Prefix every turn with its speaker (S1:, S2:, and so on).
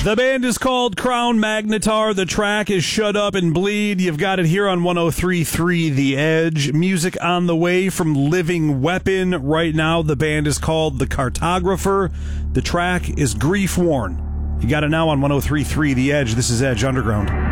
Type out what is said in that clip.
S1: The band is called Crown Magnetar. The track is Shut Up and Bleed. You've got it here on 103.3 The Edge. Music on the way from Living Weapon. Right now, the band is called The Cartographer. The track is Grief Worn. You got it now on 103.3 The Edge. This is Edge Underground.